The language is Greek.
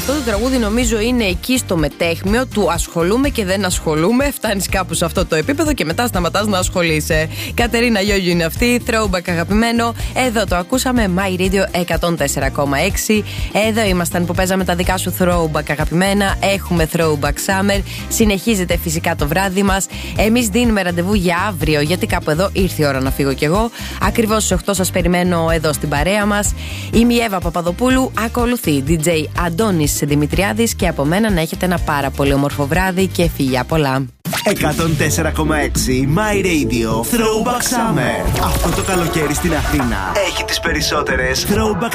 Αυτό το τραγούδι νομίζω είναι εκεί στο μετέχμιο του ασχολούμαι και δεν ασχολούμαι. Φτάνεις κάπου σε αυτό το επίπεδο και μετά σταματάς να ασχολείσαι. Κατερίνα Γιώργιου είναι αυτή, throwback αγαπημένο. Εδώ το ακούσαμε, My Radio 104,6. Εδώ ήμασταν που παίζαμε τα δικά σου throwback αγαπημένα. Έχουμε throwback summer. Συνεχίζεται φυσικά το βράδυ μας. Εμείς δίνουμε ραντεβού για αύριο, γιατί κάπου εδώ ήρθε η ώρα να φύγω κι εγώ. Ακριβώς στις 8 σας περιμένω εδώ στην παρέα μας. Είμαι η Εύα Παπαδοπούλου. Ακολουθεί DJ Αντώνης Δημητριάδης και από μένα να έχετε ένα πάρα πολύ όμορφο βράδυ και φιλιά πολλά. 104,6 My Radio Throwback Summer. Αυτό το καλοκαίρι στην Αθήνα έχει τις περισσότερες throwback